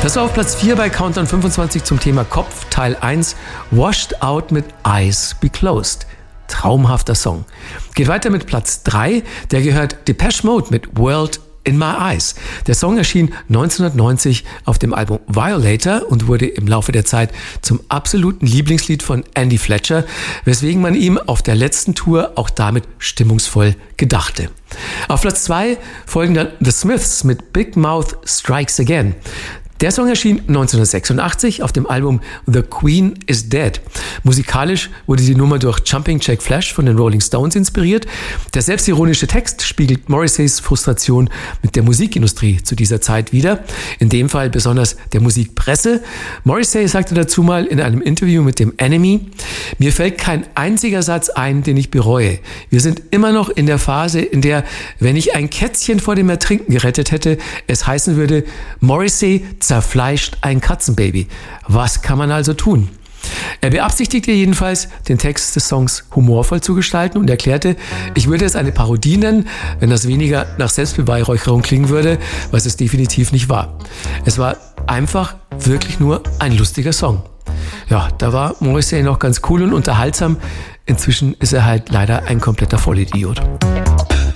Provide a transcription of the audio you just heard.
Das war auf Platz 4 bei Countdown 25 zum Thema Kopf, Teil 1, Washed Out mit Eyes Be Closed. Traumhafter Song. Geht weiter mit Platz 3, der gehört Depeche Mode mit World in My Eyes. Der Song erschien 1990 auf dem Album Violator und wurde im Laufe der Zeit zum absoluten Lieblingslied von Andy Fletcher, weswegen man ihm auf der letzten Tour auch damit stimmungsvoll gedachte. Auf Platz 2 folgen dann The Smiths mit Big Mouth Strikes Again. Der Song erschien 1986 auf dem Album The Queen is Dead. Musikalisch wurde die Nummer durch Jumping Jack Flash von den Rolling Stones inspiriert. Der selbstironische Text spiegelt Morrisseys Frustration mit der Musikindustrie zu dieser Zeit wider. In dem Fall besonders der Musikpresse. Morrissey sagte dazu mal in einem Interview mit dem Enemy: Mir fällt kein einziger Satz ein, den ich bereue. Wir sind immer noch in der Phase, in der, wenn ich ein Kätzchen vor dem Ertrinken gerettet hätte, es heißen würde, Morrissey zerfleischt ein Katzenbaby. Was kann man also tun? Er beabsichtigte jedenfalls, den Text des Songs humorvoll zu gestalten und erklärte, ich würde es eine Parodie nennen, wenn das weniger nach Selbstbeweihräucherung klingen würde, was es definitiv nicht war. Es war einfach wirklich nur ein lustiger Song. Ja, da war Morrissey noch ganz cool und unterhaltsam. Inzwischen ist er halt leider ein kompletter Vollidiot.